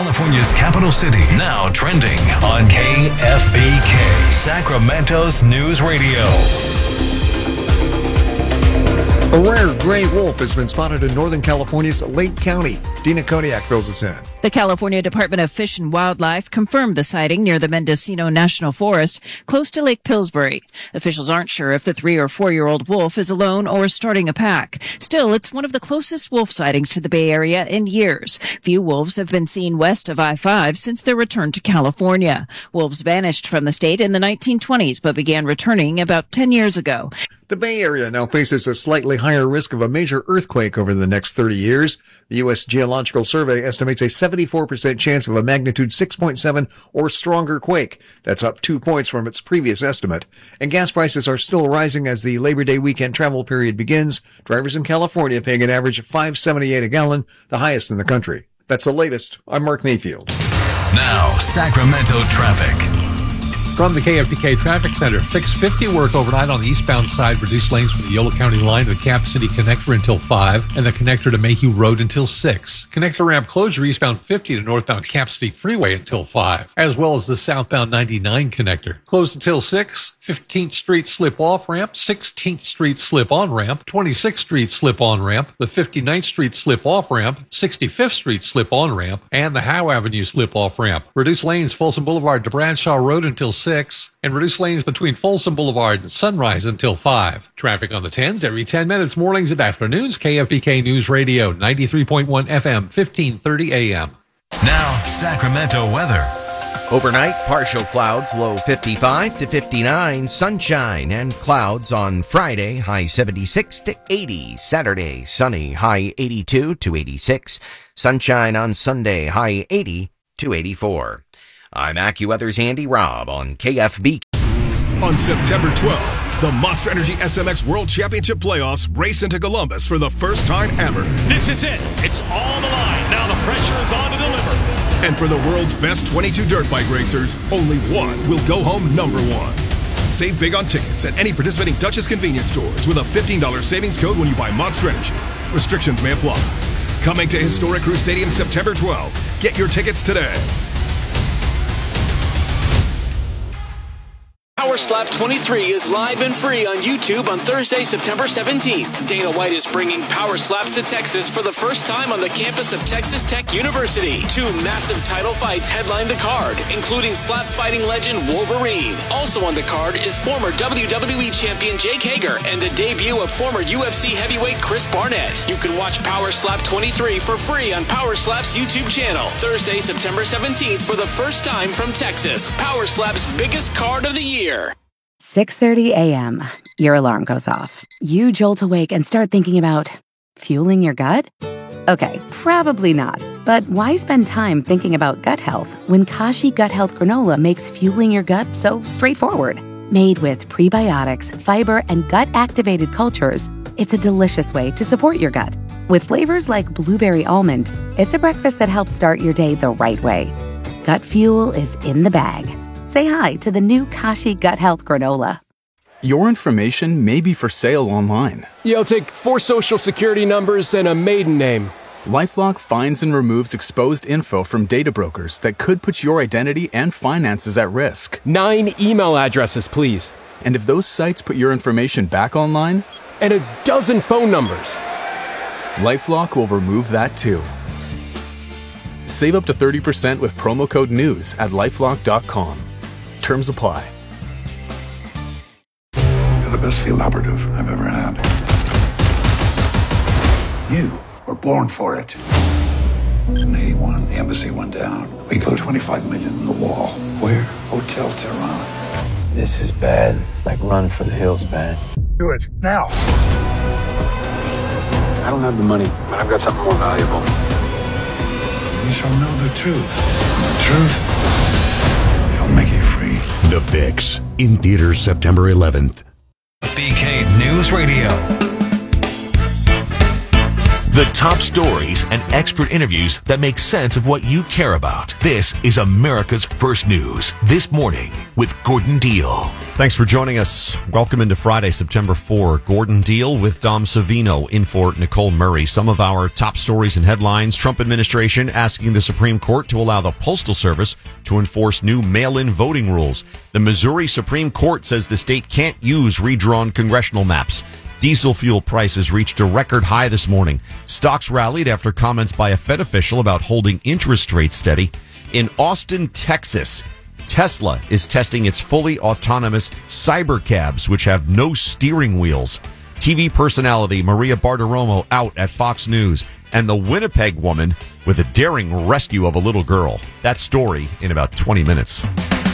California's capital city, now trending on KFBK, Sacramento's News Radio. A rare gray wolf has been spotted in Northern California's Lake County. Dina Kodiak fills us in. The California Department of Fish and Wildlife confirmed the sighting near the Mendocino National Forest, close to Lake Pillsbury. Officials aren't sure if the 3 or 4-year-old wolf is alone or starting a pack. Still, it's one of the closest wolf sightings to the Bay Area in years. Few wolves have been seen west of I-5 since their return to California. Wolves vanished from the state in the 1920s, but began returning about 10 years ago. The Bay Area now faces a slightly higher risk of a major earthquake over the next 30 years. The U.S. Geological Survey estimates a 74% chance of a magnitude 6.7 or stronger quake. That's up 2 points from its previous estimate. And gas prices are still rising as the Labor Day weekend travel period begins. Drivers in California paying an average of $5.78 a gallon, the highest in the country. That's the latest. I'm Mark Mayfield. Now, Sacramento traffic. From the KFBK Traffic Center, fix 50 work overnight on the eastbound side, reduce lanes from the Yolo County line to the Cap City connector until 5, and the connector to Mayhew Road until 6. Connector ramp closure eastbound 50 to northbound Cap City Freeway until 5, as well as the southbound 99 connector. Closed until 6, 15th Street slip-off ramp, 16th Street slip-on ramp, 26th Street slip-on ramp, the 59th Street slip-off ramp, 65th Street slip-on ramp, and the Howe Avenue slip-off ramp. Reduce lanes Folsom Boulevard to Bradshaw Road until 6, and reduce lanes between Folsom Boulevard and Sunrise until 5. Traffic on the 10s every 10 minutes, mornings and afternoons. KFBK News Radio, 93.1 FM, 1530 AM. Now, Sacramento weather. Overnight, partial clouds, low 55 to 59, sunshine and clouds on Friday, high 76 to 80. Saturday, sunny, high 82 to 86. Sunshine on Sunday, high 80 to 84. I'm AccuWeather's Andy Robb on KFB. On September 12th, the Monster Energy SMX World Championship Playoffs race into Columbus for the first time ever. This is it. It's all the line. Now the pressure is on to deliver. And for the world's best 22 dirt bike racers, only one will go home number one. Save big on tickets at any participating Dutchess convenience stores with a $15 savings code when you buy Monster Energy. Restrictions may apply. Coming to Historic Crew Stadium September 12th. Get your tickets today. Power Slap 23 is live and free on YouTube on Thursday, September 17th. Dana White is bringing Power Slaps to Texas for the first time on the campus of Texas Tech University. 2 massive title fights headline the card, including slap fighting legend Wolverine. Also on the card is former WWE champion Jake Hager and the debut of former UFC heavyweight Chris Barnett. You can watch Power Slap 23 for free on Power Slap's YouTube channel. Thursday, September 17th for the first time from Texas. Power Slap's biggest card of the year. 6:30 a.m. Your alarm goes off. You jolt awake and start thinking about fueling your gut? Okay, probably not. But why spend time thinking about gut health when Kashi Gut Health Granola makes fueling your gut so straightforward? Made with prebiotics, fiber, and gut-activated cultures, it's a delicious way to support your gut. With flavors like blueberry almond, it's a breakfast that helps start your day the right way. Gut fuel is in the bag. Say hi to the new Kashi Gut Health Granola. Your information may be for sale online. Yeah, I'll take 4 social security numbers and a maiden name. LifeLock finds and removes exposed info from data brokers that could put your identity and finances at risk. 9 email addresses, please. And if those sites put your information back online? And a dozen phone numbers. LifeLock will remove that too. Save up to 30% with promo code NEWS at LifeLock.com. Terms apply. You're the best field operative I've ever had. You were born for it. In 81, the embassy went down. We put $25 million in the wall. Where? Hotel Tehran. This is bad. Like Run for the Hills bad. Do it, now. I don't have the money, but I've got something more valuable. You shall know the truth. And the truth shall make you free. The Fix, in theaters September 11th. BK News Radio. The top stories and expert interviews that make sense of what you care about. This is America's First News. This Morning with Gordon Deal. Thanks for joining us. Welcome into Friday, September 4. Gordon Deal with Dom Savino in for Nicole Murray. Some of our top stories and headlines. Trump administration asking the Supreme Court to allow the Postal Service to enforce new mail-in voting rules. The Missouri Supreme Court says the state can't use redrawn congressional maps. Diesel fuel prices reached a record high this morning. Stocks rallied after comments by a Fed official about holding interest rates steady. In Austin, Texas, Tesla is testing its fully autonomous Cybercabs, which have no steering wheels. TV personality Maria Bartiromo out at Fox News. And the Winnipeg woman with a daring rescue of a little girl. That story in about 20 minutes.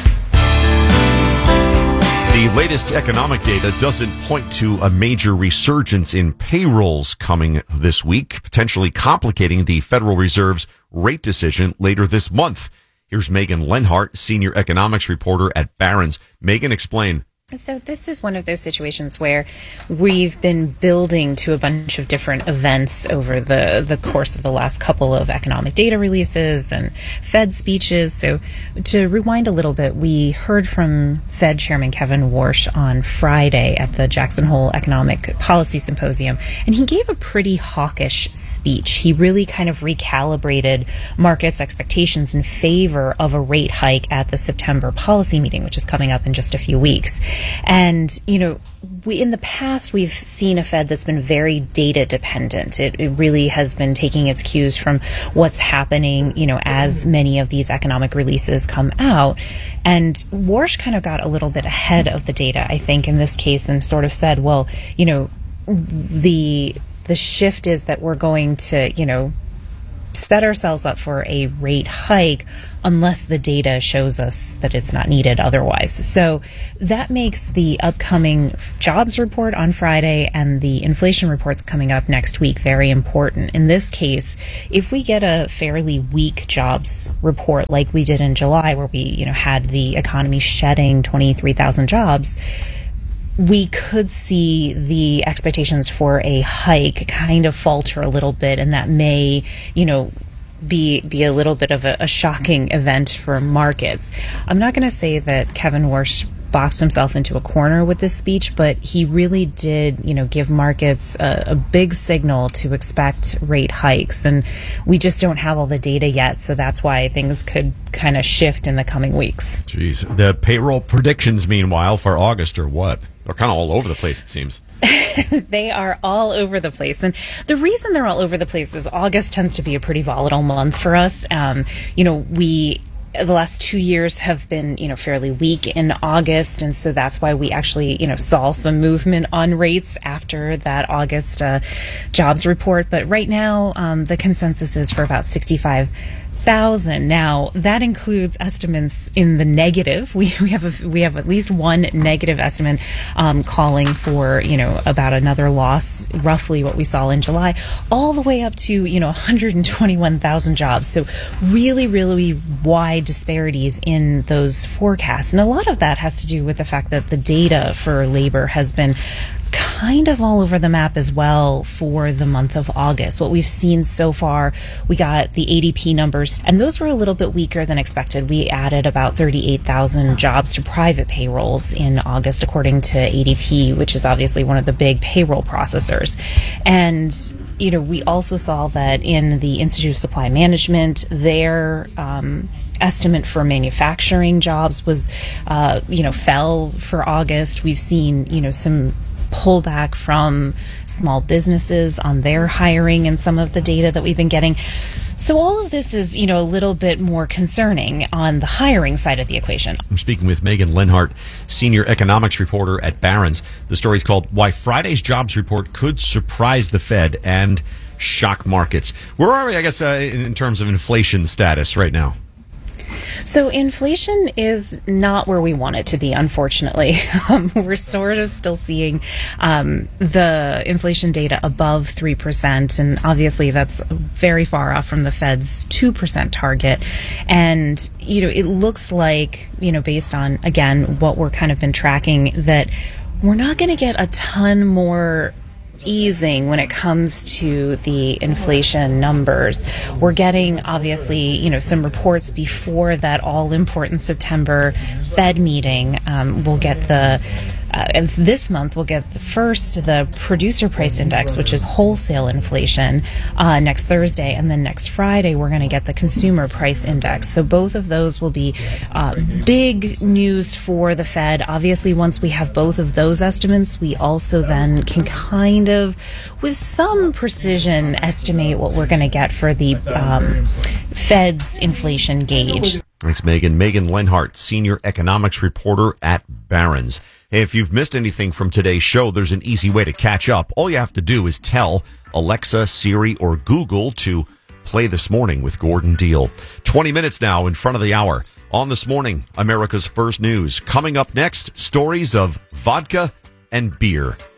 The latest economic data doesn't point to a major resurgence in payrolls coming this week, potentially complicating the Federal Reserve's rate decision later this month. Here's Megan Lenhart, senior economics reporter at Barron's. Megan, explain. So this is one of those situations where we've been building to a bunch of different events over the course of the last couple of economic data releases and Fed speeches. So to rewind a little bit, we heard from Fed Chairman Kevin Warsh on Friday at the Jackson Hole Economic Policy Symposium, and he gave a pretty hawkish speech. He really kind of recalibrated markets' expectations in favor of a rate hike at the September policy meeting, which is coming up in just a few weeks. And, you know, in the past, we've seen a Fed that's been very data dependent. It really has been taking its cues from what's happening, you know, as many of these economic releases come out. And Warsh kind of got a little bit ahead of the data, I think, in this case, and sort of said, well, you know, the shift is that we're going to, you know, set ourselves up for a rate hike unless the data shows us that it's not needed otherwise. So that makes the upcoming jobs report on Friday and the inflation reports coming up next week very important. In this case, if we get a fairly weak jobs report like we did in July, where we, you know, had the economy shedding 23,000 jobs, we could see the expectations for a hike kind of falter a little bit, and that may, you know, be a little bit of a shocking event for markets. I'm not going to say that Kevin Warsh boxed himself into a corner with this speech, but he really did, you know, give markets a big signal to expect rate hikes. And we just don't have all the data yet, so that's why things could kind of shift in the coming weeks. Jeez. The payroll predictions, meanwhile, for August are what? They're kind of all over the place, it seems. They are all over the place. And the reason they're all over the place is August tends to be a pretty volatile month for us. You know, the last 2 years have been, you know, fairly weak in August. And so that's why we actually, you know, saw some movement on rates after that August jobs report. But right now, the consensus is for about 65,000. Now that includes estimates in the negative. We have at least one negative estimate calling for, you know, about another loss, roughly what we saw in July, all the way up to, you know, 121,000 jobs. So really, really wide disparities in those forecasts, and a lot of that has to do with the fact that the data for labor has been kind of all over the map as well for the month of August. What we've seen so far, we got the ADP numbers, and those were a little bit weaker than expected. We added about 38,000 jobs to private payrolls in August, according to ADP, which is obviously one of the big payroll processors. And, you know, we also saw that in the Institute of Supply Management, their estimate for manufacturing jobs was, you know, fell for August. We've seen, you know, some pullback from small businesses on their hiring and some of the data that we've been getting. So all of this is, you know, a little bit more concerning on the hiring side of the equation. I'm speaking with Megan Lenhart, senior economics reporter at Barron's. The story's called Why Friday's Jobs Report Could Surprise the Fed and Shock Markets. Where are we, I guess, in terms of inflation status right now? So inflation is not where we want it to be, unfortunately. We're sort of still seeing the inflation data above 3%, and obviously that's very far off from the Fed's 2% target. And, you know, it looks like, you know, based on, again, what we're kind of been tracking, that we're not going to get a ton more easing when it comes to the inflation numbers. We're getting, obviously, some reports before that all-important September Fed meeting. We'll get this month we'll get the producer price index, which is wholesale inflation, next Thursday, and then next Friday we're going to get the consumer price index. So both of those will be big news for the Fed. Obviously, once we have both of those estimates, we also then can kind of, with some precision, estimate what we're going to get for the Fed's inflation gauge. Thanks, Megan. Megan Lenhart, senior economics reporter at Barron's. Hey, if you've missed anything from today's show, there's an easy way to catch up. All you have to do is tell Alexa, Siri, or Google to play This Morning with Gordon Deal. 20 minutes now in front of the hour. On This Morning, America's First News. Coming up next, stories of vodka and beer.